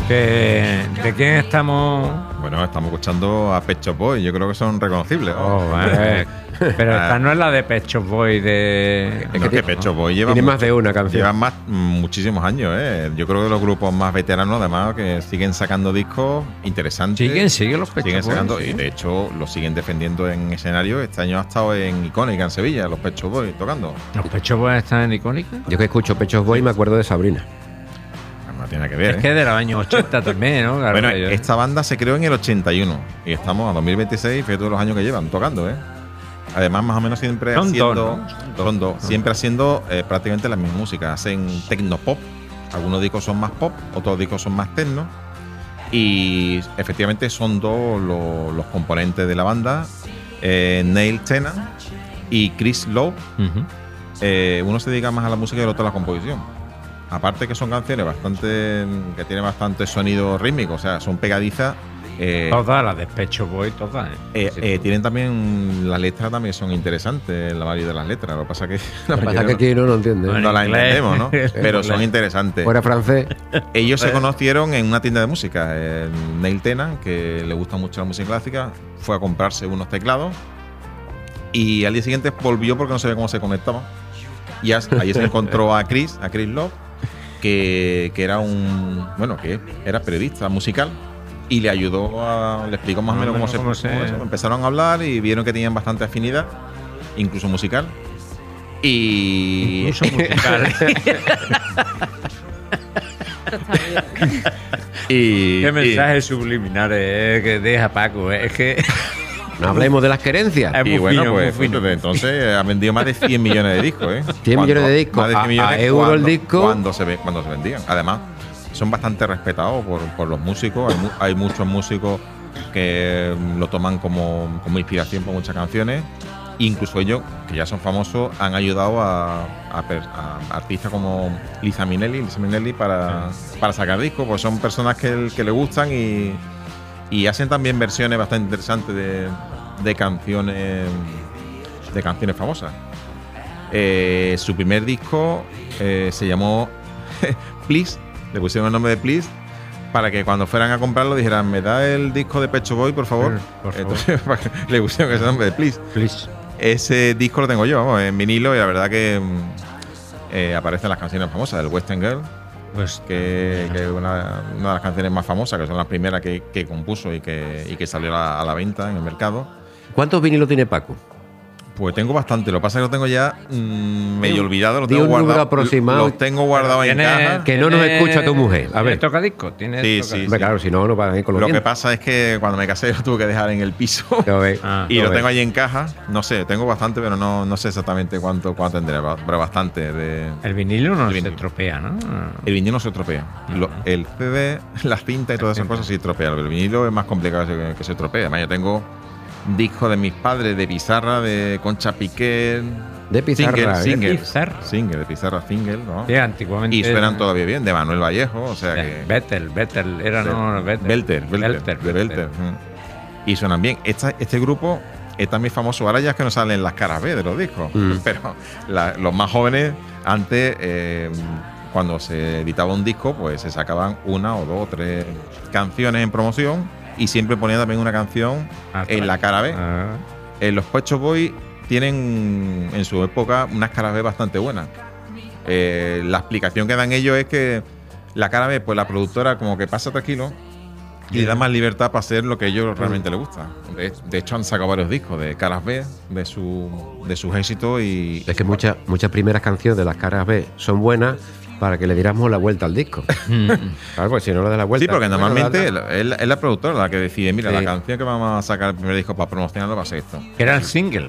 ¿De quién estamos? Bueno, estamos escuchando a Pet Shop Boys. Yo creo que son reconocibles, ¿no? Pero esta no es la de Pet Shop Boys de... Es que Pet Shop Boys lleva más de una canción. Llevan muchísimos años, ¿eh? Yo creo que los grupos más veteranos, además, que siguen sacando discos interesantes. Siguen los Pet Shop Boys. Sacando, sí. Y de hecho, los siguen defendiendo en escenario. Este año ha estado en Icónica, en Sevilla, los Pet Shop Boys tocando. ¿Los Pet Shop Boys están en Icónica? Yo que escucho Pet Shop Boys me acuerdo de Sabrina. No tiene que ver. Es que de los años 80 también, ¿no? Claro, bueno, esta banda se creó en el 81 y estamos a 2026, fíjate todos los años que llevan tocando, ¿eh? Además, más o menos siempre siempre haciendo prácticamente la misma música. Hacen tecno-pop. Algunos discos son más pop, otros discos son más techno. Y efectivamente son dos los componentes de la banda. Neil Tennant y Chris Lowe. Uno se dedica más a la música y el otro a la composición. Aparte que son canciones que tienen bastante sonido rítmico, o sea, son pegadizas. Todas las de Pet Shop Boys, todas. Tienen también las letras, también son interesantes, la mayoría de las letras. Lo que pasa que aquí no lo entiende. No las entendemos, ¿no? Pero son interesantes. Fuera francés. Ellos se conocieron en una tienda de música. Neil Tennant, que le gusta mucho la música clásica, fue a comprarse unos teclados y al día siguiente volvió porque no sabía cómo se conectaba. Y ahí se encontró a Chris Love, que era que era periodista musical y le ayudó le explicó más o menos cómo se empezaron a hablar y vieron que tenían bastante afinidad, incluso musical. Incluso musical. Qué mensajes subliminares que deja Paco, es que... No hablemos de las querencias. Y bueno, pues entonces han vendido más de 100 millones de discos, ¿eh? 100 millones de discos. Más de 100 millones a euro el disco. Cuando se vendían. Además, son bastante respetados por los músicos. Hay muchos músicos que lo toman como inspiración para muchas canciones. Incluso ellos, que ya son famosos, han ayudado a artistas como Liza Minnelli para sacar discos, pues son personas que le gustan y hacen también versiones bastante interesantes de canciones famosas. Su primer disco se llamó Please, le pusieron el nombre de Please para que cuando fueran a comprarlo dijeran, ¿me da el disco de Pet Shop Boys, por favor? Entonces le pusieron ese nombre de Please. Ese disco lo tengo yo, en vinilo, y la verdad que aparecen las canciones famosas del Western Girl, que es una de las canciones más famosas, que son las primeras que compuso y que salió a la venta en el mercado. ¿Cuántos vinilos tiene Paco? Pues tengo bastante, lo que pasa es que lo tengo ya medio olvidado, lo tengo un número guardado. aproximado. Los tengo guardados en caja. Que no nos escucha tu mujer. A ver, ¿toca disco? Sí. Claro, si no van a ir con los Lo dientes. que pasa es que cuando me casé lo tuve que dejar en el piso y lo tengo ahí en caja. No sé, tengo bastante, pero no sé exactamente cuánto tendré, pero bastante. El vinilo no se estropea, ¿no? El vinilo no se estropea. El CD, las cintas y todas esas cosas sí estropean. El vinilo es más complicado que se estropee. Además, yo tengo discos de mis padres, de Pizarra, de Concha Piqué, de Pizarra, single, de Pizarra single, ¿no? Sí, antiguamente. Y suenan todavía bien, de Manuel Vallejo, o sea que... Belter, Belter. Y suenan bien. Este grupo es también famoso, ahora ya es que no salen las caras B de los discos, pero los más jóvenes, antes, cuando se editaba un disco, pues se sacaban una o dos o tres canciones en promoción, y siempre ponía también una canción en la cara B. Los Pet Shop Boys tienen en su época unas caras B bastante buenas. La explicación que dan ellos es que la cara B, pues la productora como que pasa tranquilo y le da más libertad para hacer lo que a ellos realmente les gusta. De hecho, han sacado varios discos de caras B de sus éxitos. Y es que muchas primeras canciones de las caras B son buenas para que le diéramos la vuelta al disco. Claro, pues si no le da la vuelta. Sí, porque normalmente es la productora la que decide, mira, la canción que vamos a sacar el primer disco para promocionarlo va a ser esto. Eran single.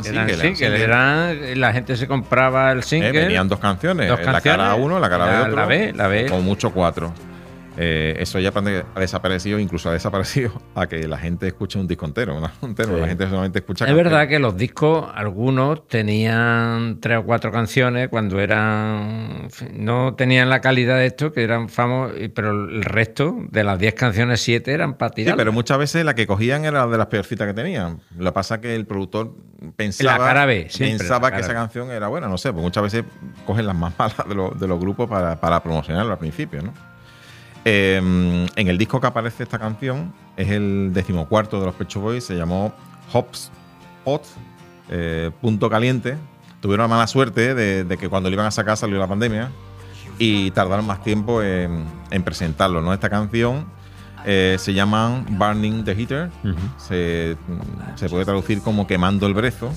La gente se compraba el single. Venían dos canciones, la cara A uno, la cara B otro. La B. O mucho 4. Eso ya ha desaparecido, incluso ha desaparecido a que la gente escuche un disco entero. La gente solamente escucha canciones. Es verdad que los discos, algunos tenían 3 o 4 canciones cuando no tenían la calidad de esto, que eran famosos, pero el resto de las 10 canciones, 7 eran para tirar. Sí, pero muchas veces la que cogían era de las peorcitas que tenían. Lo que pasa es que el productor pensaba, la cara B, que esa canción era buena, no sé, pues muchas veces cogen las más malas de los grupos para promocionarlo al principio, ¿no? En el disco que aparece esta canción, es el 14º de los Pet Shop Boys, se llamó Hops Hot, Punto Caliente. Tuvieron la mala suerte de que cuando lo iban a sacar salió la pandemia y tardaron más tiempo en presentarlo, ¿no? Esta canción se llama Burning the Heater, se puede traducir como Quemando el Brezo,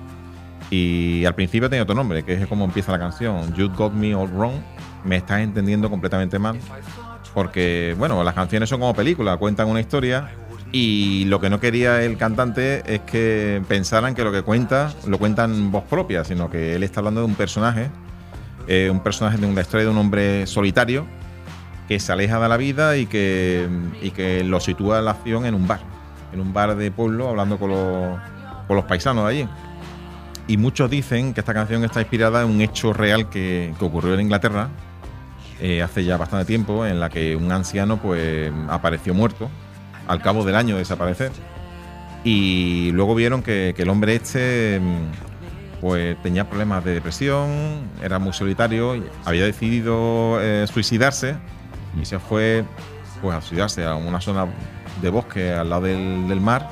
y al principio tenía otro nombre, que es como empieza la canción, You Got Me All Wrong, me estás entendiendo completamente mal, porque, bueno, las canciones son como películas, cuentan una historia. Y lo que no quería el cantante es que pensaran que lo que cuenta lo cuenta en voz propia, sino que él está hablando de un personaje de una historia de un hombre solitario que se aleja de la vida y que lo sitúa en la acción en un bar de pueblo, hablando con los paisanos de allí. Y muchos dicen que esta canción está inspirada en un hecho real que ocurrió en Inglaterra hace ya bastante tiempo, en la que un anciano pues apareció muerto al cabo del año de desaparecer, y luego vieron que el hombre pues tenía problemas de depresión, era muy solitario, había decidido suicidarse y se fue pues a suicidarse a una zona de bosque al lado del mar,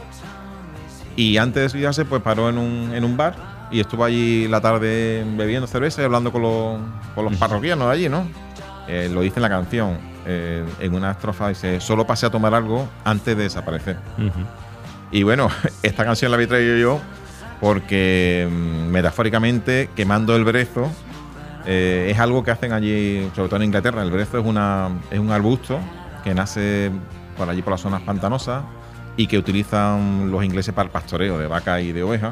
y antes de suicidarse pues paró en un bar y estuvo allí la tarde bebiendo cerveza y hablando con los parroquianos de allí, ¿no? Lo dice en la canción. En una estrofa dice: solo pasé a tomar algo antes de desaparecer. Y bueno, esta canción la había traído yo porque metafóricamente quemando el brezo es algo que hacen allí, sobre todo en Inglaterra. El brezo es un arbusto que nace por allí por las zonas pantanosas y que utilizan los ingleses para el pastoreo de vacas y de ovejas,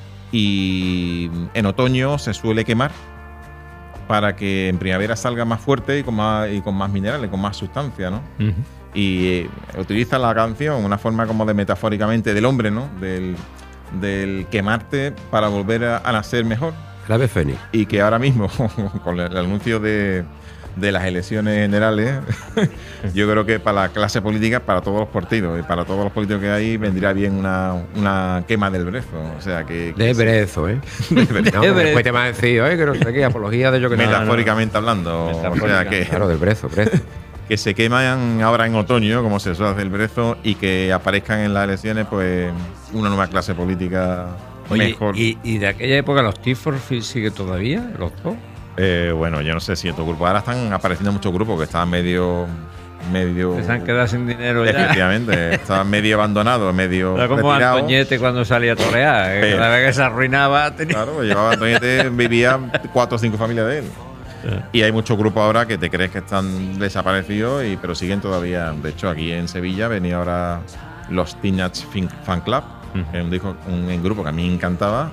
y en otoño se suele quemar para que en primavera salga más fuerte y con más minerales, con más sustancia, ¿no? Y utiliza la canción una forma como de metafóricamente del hombre, ¿no? Del quemarte para volver a nacer mejor. El ave fénix. Y que ahora mismo, con el anuncio de las elecciones generales, yo creo que para la clase política, para todos los partidos y para todos los políticos que hay, vendría bien una quema del brezo. O sea que de brezo, ¿eh? De brezo. No, después te me has decidido, que no sé qué, apología de yo que metafóricamente hablando. O sea que, claro, del brezo. Que se queman ahora en otoño, como se suele hacer el brezo, y que aparezcan en las elecciones pues una nueva clase política. Oye, mejor. ¿Y de aquella época los T-4 sigue todavía, los dos? Bueno, yo no sé si en tu grupo ahora están apareciendo muchos grupos que estaban medio se han quedado sin dinero ya. Efectivamente, estaban medio abandonados, medio era como retirados. Antoñete cuando salía a torear, que cada vez que se arruinaba Claro, pues llevaba Antoñete, vivía 4 o 5 familias de él. Y hay muchos grupos ahora que te crees que están desaparecidos, pero siguen todavía. De hecho, aquí en Sevilla venía ahora los Teenage Fan Club, que es un grupo que a mí me encantaba.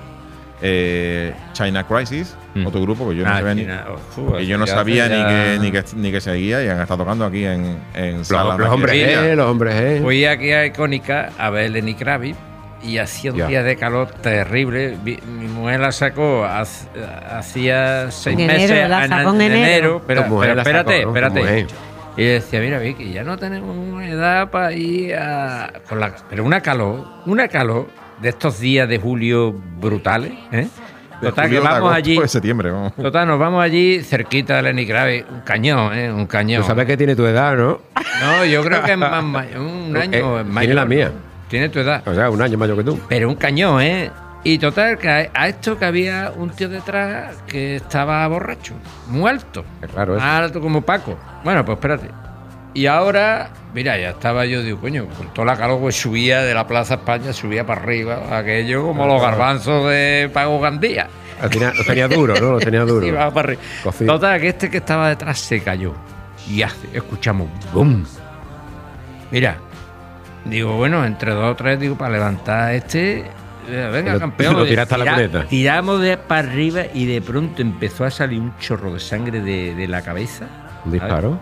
China Crisis, otro grupo que yo no sabía ni que seguía, y han estado tocando aquí en salas. Los hombres, Fui aquí a Icónica a ver Lenny Kravitz y hacía un día de calor terrible. Mi mujer la sacó hacía 6 meses en enero, pero espérate. Y decía: mira, Vicky, ya no tenemos edad para ir pero una calor de estos días de julio brutales, ¿eh? Total, que vamos allí. De septiembre, vamos. Total, nos vamos allí cerquita de Lenny Kravitz, un cañón. Tú sabes que tiene tu edad, ¿no? No, yo creo que es más un año mayor. Tiene la mía. Tiene tu edad. O sea, un año mayor que tú. Pero un cañón, ¿eh? Y total, que a esto que había un tío detrás que estaba borracho, muy alto. Claro, alto como Paco. Bueno, pues espérate. Y ahora, mira, ya estaba yo, digo, coño, con toda la calor, pues subía de la Plaza España, subía para arriba, aquello como los garbanzos de Pago Gandía. Lo tenía duro, ¿no? Lo tenía duro. Iba para arriba. Total, que que estaba detrás se cayó. Y escuchamos ¡bum! Mira, digo, bueno, entre 2 o 3, digo, para levantar venga, campeón. Lo tiraste a la cuneta. Tiramos para arriba y de pronto empezó a salir un chorro de sangre de la cabeza. ¿Un disparo?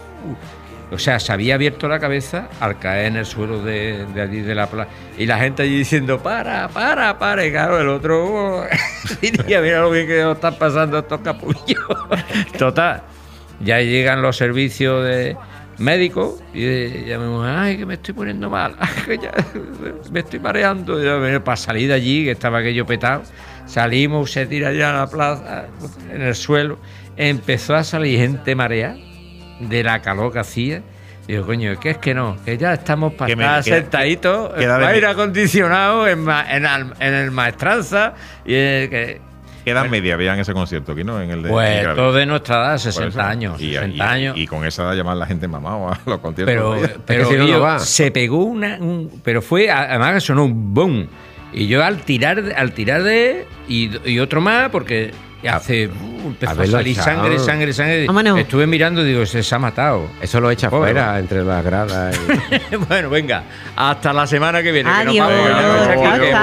O sea, se había abierto la cabeza al caer en el suelo de allí de la plaza. Y la gente allí diciendo: para. Y claro, el otro diría: mira lo bien que nos están pasando estos capullos. Total, ya llegan los servicios de médicos y ya me dicen: ay, que me estoy poniendo mal, que ya me estoy mareando. Y para salir de allí, que estaba aquello petado, salimos, se tira ya a la plaza, en el suelo. Empezó a salir gente mareada de la calor que hacía, Y digo, coño, ¿qué es que no? Que ya estamos para Que me- estar queda- sentaditos, queda de- aire acondicionado en el Maestranza. Y que, ¿Qué edad media veían ese concierto aquí, no? En el de pues Gravity. todo de nuestra edad, Por 60 eso. años. Y, 60 años. y con esa edad llaman la gente mamado a los conciertos. Pero, ¿no? pero si no, no yo- va. se pegó pero fue, además que sonó un boom. Y yo al tirar de y otro más, porque empezó a haberlo salir echado. sangre. Vámonos. Estuve mirando y digo, se ha matado. Eso lo echa Pobre. fuera entre las gradas. Bueno, venga, hasta la semana que viene. que no Adiós. paro, que no, Adiós. que-